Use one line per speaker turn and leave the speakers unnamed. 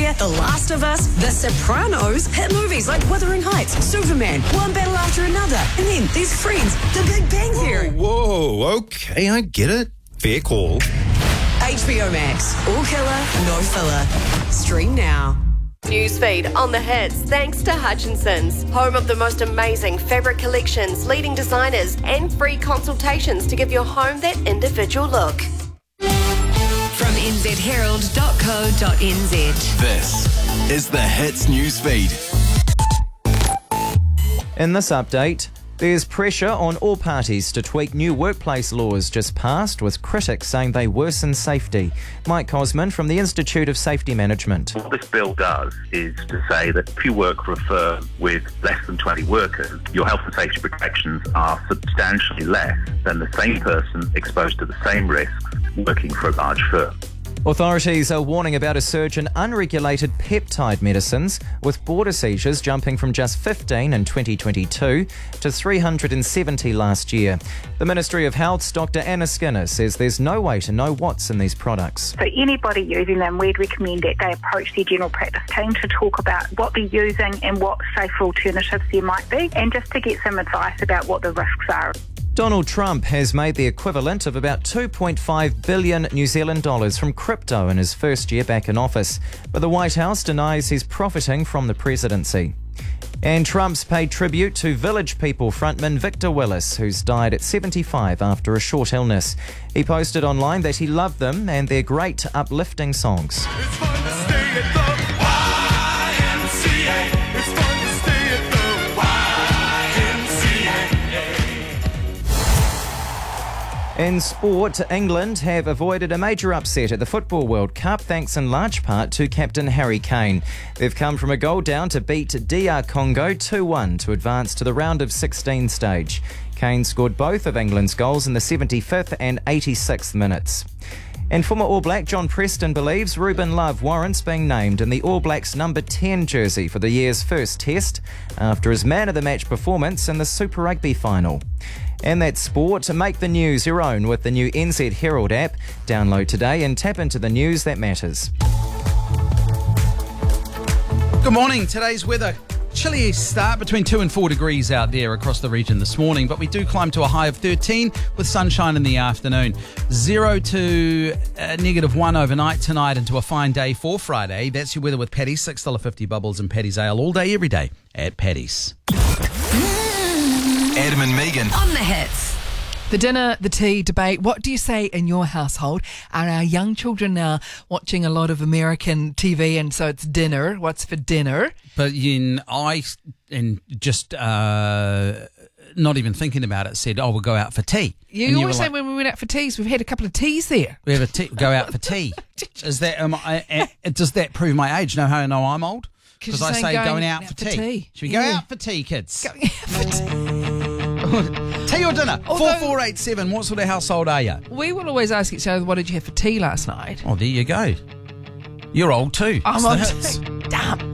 Bear, The Last of Us, The Sopranos, hit movies like Wuthering Heights, Superman, one battle after another, and then there's Friends, The Big Bang Theory.
Whoa, okay, I get it. Fair call.
HBO Max, all killer, no filler. Stream now.
Newsfeed on the hits thanks to Hutchinson's, home of the most amazing fabric collections, leading designers and free consultations to give your home that individual look.
From nzherald.co.nz.
This is the Hits Newsfeed.
In this update, there's pressure on all parties to tweak new workplace laws just passed, with critics saying they worsen safety. Mike Cosman from the Institute of Safety Management.
What this bill does is to say that if you work for a firm with less than 20 workers, your health and safety protections are substantially less than the same person exposed to the same risks working for a large firm.
Authorities are warning about a surge in unregulated peptide medicines, with border seizures jumping from just 15 in 2022 to 370 last year. The Ministry of Health's Dr Anna Skinner says there's no way to know what's in these products.
So anybody using them, we'd recommend that they approach their general practice team to talk about what they're using and what safer alternatives there might be, and just to get some advice about what the risks are.
Donald Trump has made the equivalent of about 2.5 billion New Zealand dollars from crypto in his first year back in office, but the White House denies he's profiting from the presidency. And Trump's paid tribute to Village People frontman Victor Willis, who's died at 75 after a short illness. He posted online that he loved them and their great uplifting songs.
It's fun to stay at the YMCA. It's fun to stay at the YMCA.
In sport, England have avoided a major upset at the Football World Cup thanks in large part to captain Harry Kane. They've come from a goal down to beat DR Congo 2-1 to advance to the round of 16 stage. Kane scored both of England's goals in the 75th and 86th minutes. And former All Black John Preston believes Ruben Love warrants being named in the All Blacks number 10 jersey for the year's first test after his man of the match performance in the Super Rugby final. And that's sport. Make the news your own with the new NZ Herald app. Download today and tap into the news that matters.
Good morning. Today's weather. Chilly start, between 2 and 4 degrees out there across the region this morning, but we do climb to a high of 13 with sunshine in the afternoon. 0 to -1 overnight tonight into a fine day for Friday. That's your weather with Paddy's, $6.50 bubbles and Paddy's Ale all day, every day at Paddy's.
Adam and Megan.
On the hits.
The dinner, the tea debate. What do you say in your household? Are our young children now watching a lot of American TV and so it's dinner? What's for dinner?
But not even thinking about it, said, "Oh, we'll go out for tea."
You always say when we went out for teas, we've had a couple of teas there.
We have go out for tea. Is that does that prove my age? No, how I know I'm old? Because I say going out for tea. Should we go out for tea, kids?
Going out for tea.
Tea or dinner? 4487. What sort of household are you?
We will always ask each other, what did you have for tea last night?
Oh, there you go. You're old too.
I'm old too. Damn.